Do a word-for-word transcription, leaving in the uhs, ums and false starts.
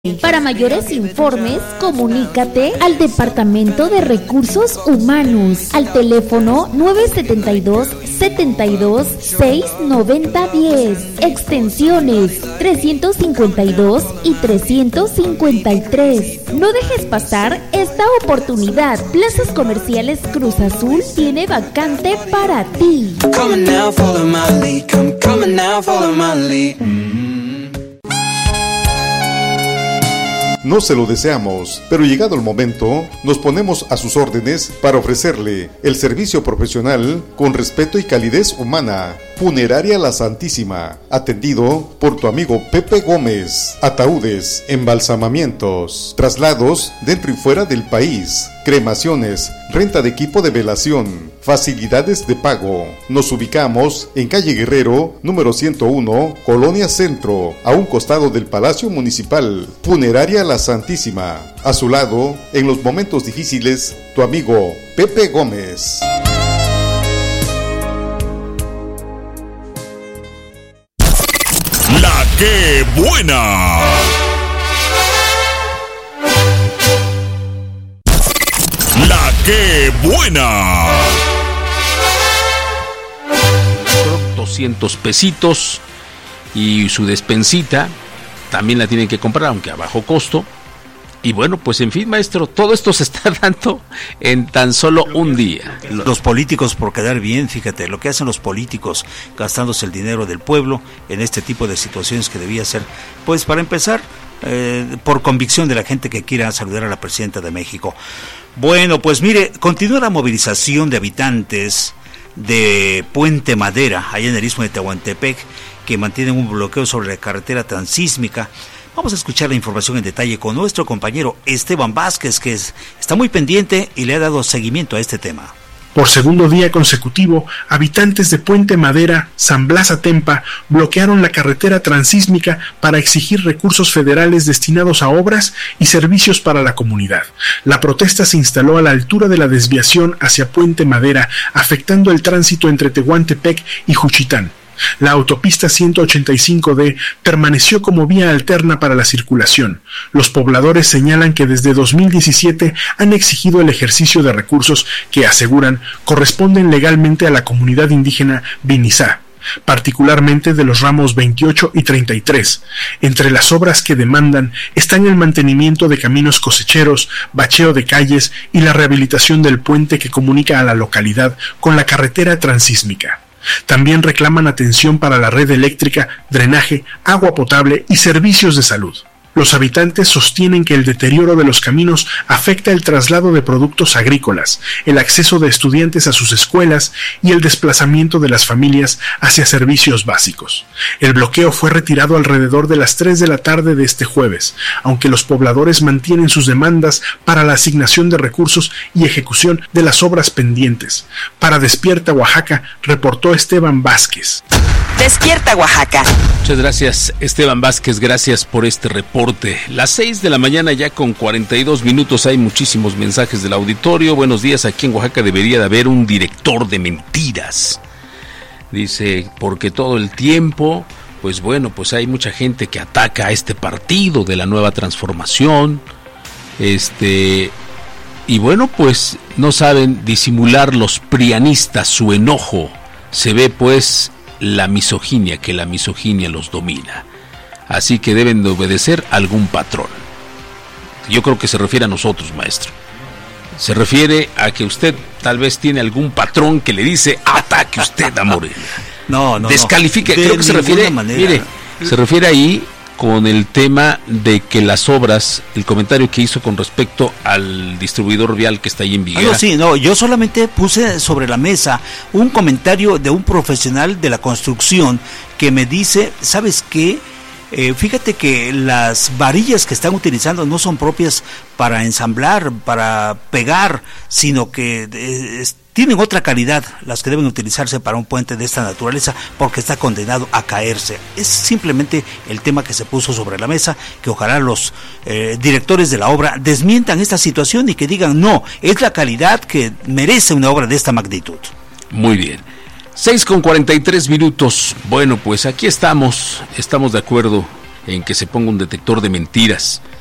Para mayores informes, comunícate al Departamento de Recursos Humanos al teléfono nueve siete dos, siete dos, seis nueve cero uno cero, extensiones trescientos cincuenta y dos y trescientos cincuenta y tres. No dejes pasar esta oportunidad. Plazas Comerciales Cruz Azul tiene vacante para ti. Come now, follow my lead. Come, come now, follow my lead. No se lo deseamos, pero llegado el momento, nos ponemos a sus órdenes para ofrecerle el servicio profesional con respeto y calidez humana. Funeraria La Santísima, atendido por tu amigo Pepe Gómez. Ataúdes, embalsamamientos, traslados dentro y fuera del país, cremaciones, renta de equipo de velación, facilidades de pago. Nos ubicamos en calle Guerrero, número ciento uno, Colonia Centro, a un costado del Palacio Municipal. Funeraria La Santísima, a su lado, en los momentos difíciles, tu amigo Pepe Gómez. La que buena. La que buena. doscientos pesitos y su despensita también la tienen que comprar, aunque a bajo costo. Y bueno, pues en fin, maestro, todo esto se está dando en tan solo un día. Los políticos por quedar bien, fíjate, lo que hacen los políticos gastándose el dinero del pueblo en este tipo de situaciones que debía ser, pues para empezar, eh, por convicción de la gente que quiera saludar a la presidenta de México. Bueno, pues mire, continúa la movilización de habitantes de Puente Madera, allá en el istmo de Tehuantepec, que mantienen un bloqueo sobre la carretera transísmica. Vamos a escuchar la información en detalle con nuestro compañero Esteban Vázquez, que es, está muy pendiente y le ha dado seguimiento a este tema. Por segundo día consecutivo, habitantes de Puente Madera, San Blas Atempa, bloquearon la carretera transísmica para exigir recursos federales destinados a obras y servicios para la comunidad. La protesta se instaló a la altura de la desviación hacia Puente Madera, afectando el tránsito entre Tehuantepec y Juchitán. La autopista ciento ochenta y cinco D permaneció como vía alterna para la circulación. Los pobladores señalan que desde dos mil diecisiete han exigido el ejercicio de recursos que, aseguran, corresponden legalmente a la comunidad indígena Vinizá, particularmente de los ramos veintiocho y treinta y tres. Entre las obras que demandan están el mantenimiento de caminos cosecheros, bacheo de calles y la rehabilitación del puente que comunica a la localidad con la carretera transísmica. También reclaman atención para la red eléctrica, drenaje, agua potable y servicios de salud. Los habitantes sostienen que el deterioro de los caminos afecta el traslado de productos agrícolas, el acceso de estudiantes a sus escuelas y el desplazamiento de las familias hacia servicios básicos. El bloqueo fue retirado alrededor de las tres de la tarde de este jueves, aunque los pobladores mantienen sus demandas para la asignación de recursos y ejecución de las obras pendientes. Para Despierta Oaxaca, reportó Esteban Vázquez. Despierta Oaxaca. Muchas gracias, Esteban Vázquez, gracias por este reporte. Las seis de la mañana ya con cuarenta y dos minutos, hay muchísimos mensajes del auditorio. Buenos días, aquí en Oaxaca debería de haber un director de mentiras. Dice, porque todo el tiempo, pues bueno, pues hay mucha gente que ataca a este partido de la Nueva Transformación. Este, y bueno, pues no saben disimular los prianistas su enojo. Se ve pues la misoginia, que la misoginia los domina. Así que deben de obedecer a algún patrón. Yo creo que se refiere a nosotros, maestro. Se refiere a que usted tal vez tiene algún patrón que le dice, ataque usted a Morena. No, no, Descalifique. no. Creo que se refiere, manera. mire, se refiere ahí con el tema de que las obras, el comentario que hizo con respecto al distribuidor vial que está ahí en Viguera. Ah, no, sí, no, yo solamente puse sobre la mesa un comentario de un profesional de la construcción que me dice, ¿sabes qué? Eh, fíjate que las varillas que están utilizando no son propias para ensamblar, para pegar, sino que eh, tienen otra calidad las que deben utilizarse para un puente de esta naturaleza, porque está condenado a caerse. Es simplemente el tema que se puso sobre la mesa, que ojalá los eh, directores de la obra desmientan esta situación y que digan, no, es la calidad que merece una obra de esta magnitud. Muy bien. seis con cuarenta y tres minutos. Bueno, pues aquí estamos, estamos de acuerdo en que se ponga un detector de mentiras.